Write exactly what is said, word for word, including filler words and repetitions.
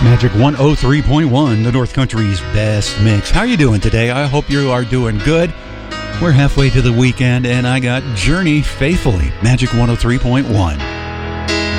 Magic one oh three point one, the North Country's best mix. How are you doing today? I hope you are doing good. We're halfway to the weekend, and I got Journey Faithfully, Magic one oh three point one.